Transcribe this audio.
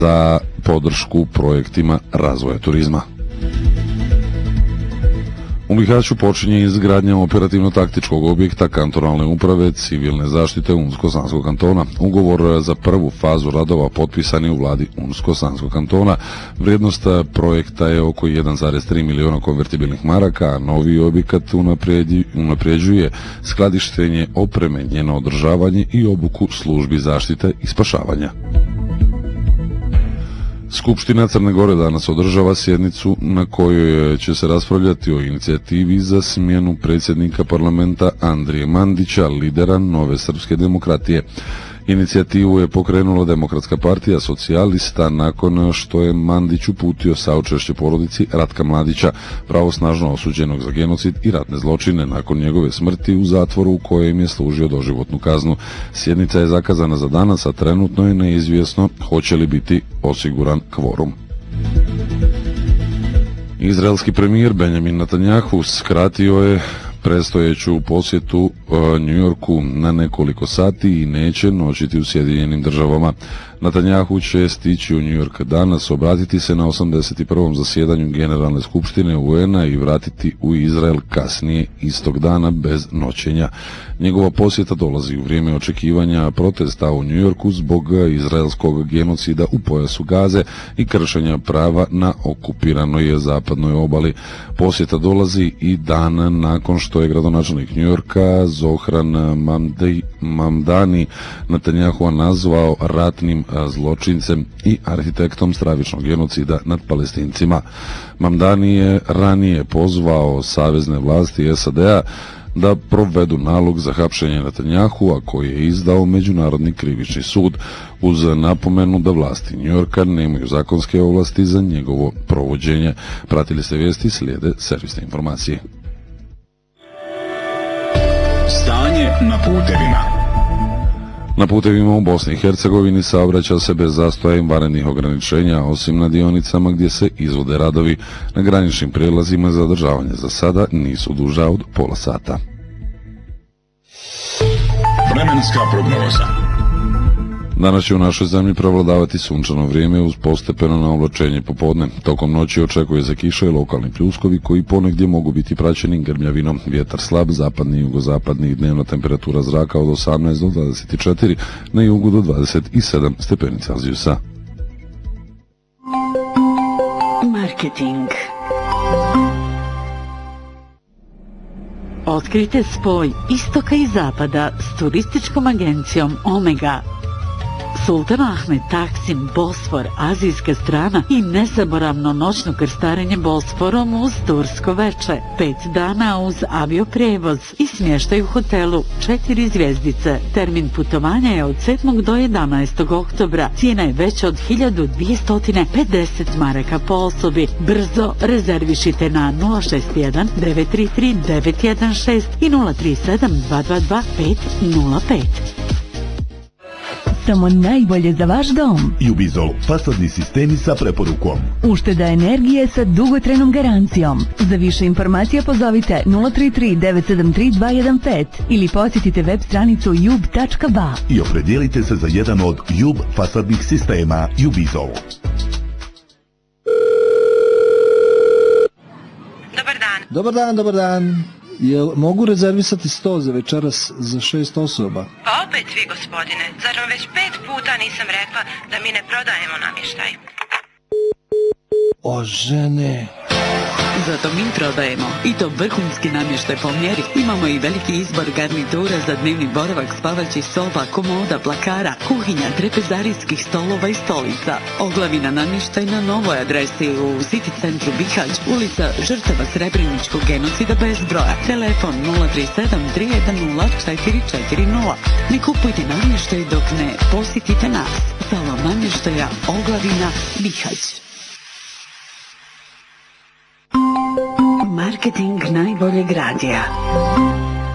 za podršku projektima razvoja turizma. U Bihaću počinje izgradnja operativno-taktičkog objekta kantonalne uprave civilne zaštite Unsko-Sanskog kantona. Ugovor za prvu fazu radova potpisan je u vladi Unsko-Sanskog kantona. Vrijednost projekta je oko 1,3 miliona konvertibilnih maraka, a novi objekat unapređuje skladištenje opreme, njeno održavanje i obuku službi zaštite i spašavanja. Skupština Crne Gore danas održava sjednicu na kojoj će se raspravljati o inicijativi za smjenu predsjednika parlamenta Andrije Mandića, lidera Nove srpske demokratije. Inicijativu je pokrenula Demokratska partija socijalista nakon što je Mandić uputio saučešće porodici Ratka Mladića, pravosnažno osuđenog za genocid i ratne zločine nakon njegove smrti u zatvoru u kojem je služio doživotnu kaznu. Sjednica je zakazana za danas, a trenutno je neizvjesno hoće li biti osiguran kvorum. Izraelski premijer Benjamin Netanjahu skratio je predstojeću posjetu New Yorku na nekoliko sati i neće noćiti u Sjedinjenim državama. Netanjahu će stići u New York danas, obratiti se na 81. zasjedanju Generalne skupštine UN-a i vratiti u Izrael kasnije istog dana bez noćenja. Njegova posjeta dolazi u vrijeme očekivanja protesta u New Yorku zbog izraelskog genocida u pojasu Gaze i kršenja prava na okupiranoj zapadnoj obali. Posjeta dolazi i dan nakon što je gradonačelnik New Yorka Zohran Mamdani Netanjahua nazvao ratnim zločincem i arhitektom stravičnog genocida nad Palestincima. Mamdani je ranije pozvao savezne vlasti SAD-a da provedu nalog za hapšenje Netanjahua koji je izdao Međunarodni krivični sud, uz napomenu da vlasti New Yorka nemaju zakonske ovlasti za njegovo provođenje. Pratili ste vijesti, slijede servisne informacije. Stanje na putevima. Na putevima u Bosni i Hercegovini saobraća se bez zastoja i vanrednih ograničenja, osim na dionicama gdje se izvode radovi. Na graničnim prijelazima zadržavanje za sada nisu duža od pola sata. Vremenska prognoza. Danas će u našoj zemlji prevladavati sunčano vrijeme uz postepeno naoblačenje popodne. Tokom noći očekuje se kiša i lokalni pljuskovi koji ponegdje mogu biti praćeni grmljavinom. Vjetar slab, zapadni i jugozapadni i dnevna temperatura zraka od 18 do 24, na jugu do 27 stepeni Celzijusa. Marketing. Otkrite spoj istoka i zapada s turističkom agencijom Omega. Sultan Ahmed, Taksim, Bosfor, azijska strana i nezaboravno noćno krstarenje Bosforom uz tursko veče. 5 dana uz avioprevoz i smještaj u hotelu 4 zvjezdice. Termin putovanja je od 7. do 11. oktobra. Cijena je veća od 1250 maraka po osobi. Brzo rezervišite na 061 933 916 i 037 222 505. Samo najbolje za vaš dom. Jubizol, fasadni sistemi sa preporukom. Ušteda energije sa dugotrajnom garancijom. Za više informacija pozovite 033 973 215 ili posjetite web stranicu jub.ba i opredijelite se za jedan od Jub fasadnih sistema Jubizol. Dobar dan. Jel mogu rezervisati sto za večeras za 6 osoba? Pa opet vi, gospodine. Zar vam već 5 puta nisam rekla da mi ne prodajemo namještaj? O žene... Zato mi prodajemo, i to vrhunski namještaj po mjeri. Imamo i veliki izbor garnitura za dnevni boravak, spavaćih soba, komoda, plakara, kuhinja, trepezarijskih stolova i stolica. Oglavina namještaj na novoj adresi u City centru Bihać, ulica žrtava Srebreničkog genocida bez broja. Telefon 037 310 440. Ne kupujte namještaj dok ne posjetite nas. Salon namještaja Oglavina Bihać. Marketing najboljeg radija.